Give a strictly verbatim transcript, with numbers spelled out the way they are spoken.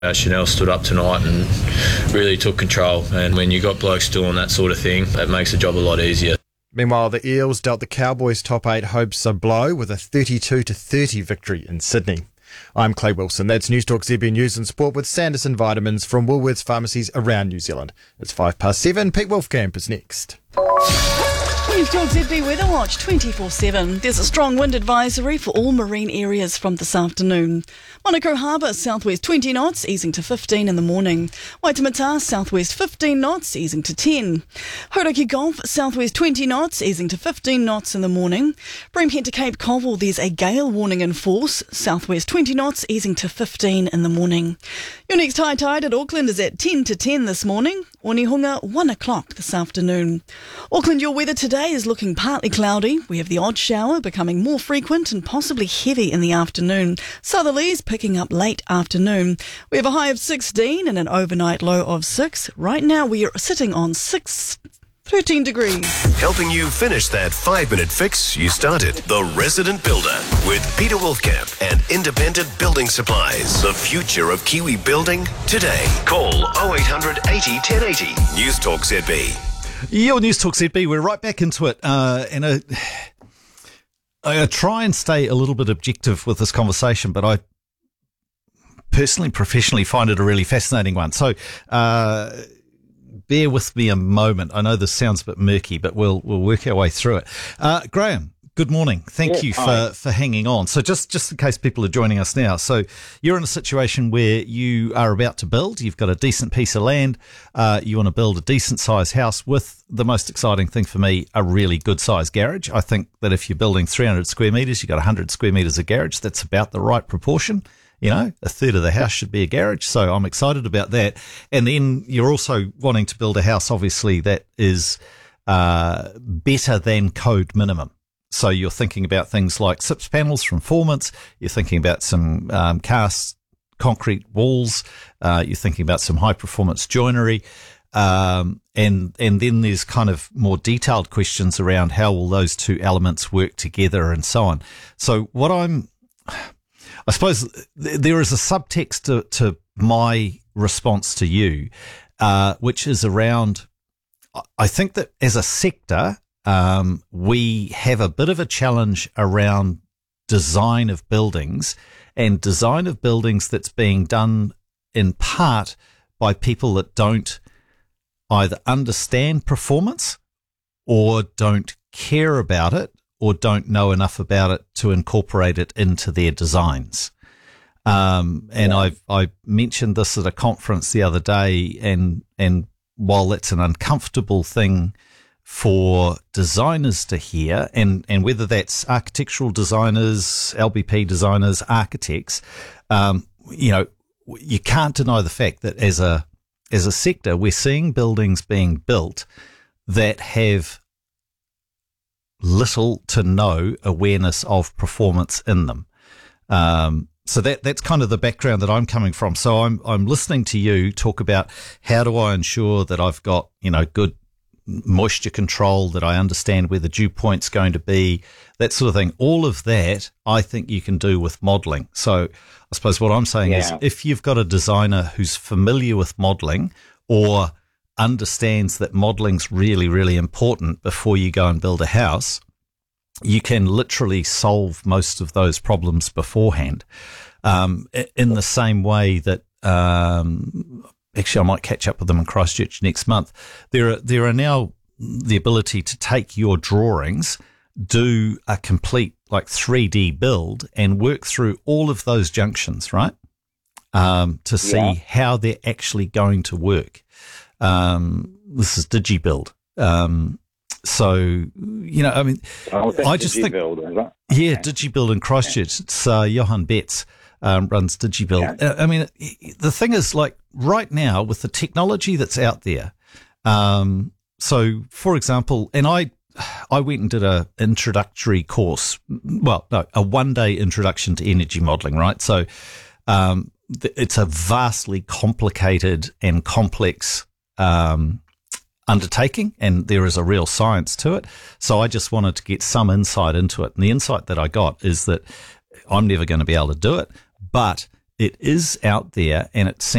Uh, Chanel stood up tonight and really took control, and when you got blokes doing that sort of thing, it makes the job a lot easier. Meanwhile, the Eels dealt the Cowboys top eight hopes a blow with a thirty-two to thirty victory in Sydney. I'm Clay Wilson. That's Newstalk Z B News and Sport with Sanderson Vitamins from Woolworths pharmacies around New Zealand. It's five past seven. Pete Wolfkamp is next. Newstalk Z B Weather Watch twenty-four seven. There's a strong wind advisory for all marine areas from this afternoon. Monaco Harbour, southwest twenty knots, easing to fifteen in the morning. Waitemata, southwest fifteen knots, easing to ten. Hauraki Gulf, southwest twenty knots, easing to fifteen knots in the morning. Breamhead to Cape Cobble, there's a gale warning in force, southwest twenty knots, easing to fifteen in the morning. Your next high tide at Auckland is at ten to ten this morning. Onehunga, one o'clock this afternoon. Auckland, your weather today is looking partly cloudy. We have the odd shower becoming more frequent and possibly heavy in the afternoon. Southerlies picking up late afternoon. We have a high of sixteen and an overnight low of six. Right now we are sitting on six, thirteen degrees. Helping you finish that five-minute fix you started. The Resident Builder with Peter Wolfkamp and Independent Building Supplies. The future of Kiwi building today. Call oh eight hundred eighty ten eighty. Newstalk Z B. Your Newstalk Z B, we're right back into it. Uh, and I, I try and stay a little bit objective with this conversation, but I personally, professionally find it a really fascinating one. So, uh, bear with me a moment. I know this sounds a bit murky, but we'll we'll work our way through it. Uh, Graham, good morning. Thank yeah, you for, hi. for hanging on. So just, just in case people are joining us now. So you're in a situation where you are about to build. You've got a decent piece of land. Uh, you want to build a decent sized house with, the most exciting thing for me, a really good sized garage. I think that if you're building three hundred square metres, you've got one hundred square metres of garage. That's about the right proportion. You know, a third of the house should be a garage. So I'm excited about that. And then you're also wanting to build a house, obviously, that is uh, better than code minimum. So you're thinking about things like S I P S panels from Formants. You're thinking about some um, cast concrete walls. Uh, you're thinking about some high performance joinery. Um, and, and then there's kind of more detailed questions around how will those two elements work together and so on. So what I'm, I suppose there is a subtext to, to my response to you, uh, which is around, I think that as a sector, um, we have a bit of a challenge around design of buildings and design of buildings that's being done in part by people that don't either understand performance or don't care about it, or don't know enough about it to incorporate it into their designs. Um, and yeah. I've, I mentioned this at a conference the other day, and, and while that's an uncomfortable thing for designers to hear, and, and whether that's architectural designers, L B P designers, architects, um, you know, you can't deny the fact that as a, as a sector, we're seeing buildings being built that have little to no awareness of performance in them. Um, so that, that's kind of the background that I'm coming from. So I'm, I'm listening to you talk about how do I ensure that I've got, you know, good moisture control, that I understand where the dew point's going to be, that sort of thing. All of that I think you can do with modelling. So I suppose what I'm saying yeah. is if you've got a designer who's familiar with modelling or understands that modeling's really, really important before you go and build a house, you can literally solve most of those problems beforehand. Um, in the same way that, um, actually I might catch up with them in Christchurch next month. There are, there are now the ability to take your drawings, do a complete like three D build and work through all of those junctions, right? Um, to see yeah. how they're actually going to work. Um, this is DigiBuild. Um, so, you know, I mean, oh, I just think, is that? yeah, okay. DigiBuild in Christchurch. Yeah. It's, uh, Johan Betts, um, runs DigiBuild. Yeah. I mean, the thing is like right now with the technology that's out there. Um, so for example, and I, I went and did a introductory course. Well, no, a one day introduction to energy modeling, right? So, um, it's a vastly complicated and complex um, undertaking, and there is a real science to it. So I just wanted to get some insight into it. And the insight that I got is that I'm never going to be able to do it, but it is out there, and it seems